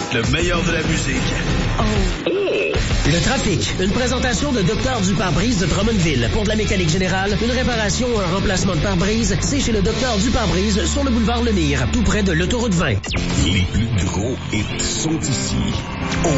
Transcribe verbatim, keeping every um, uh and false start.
Le meilleur de la musique. Oh. Le trafic. Une présentation de Docteur du pare-brise de Drummondville. Pour de la mécanique générale, une réparation ou un remplacement de pare-brise, c'est chez le Docteur du pare-brise sur le boulevard Lemire, tout près de l'autoroute vingt. Les plus gros hits sont ici. Au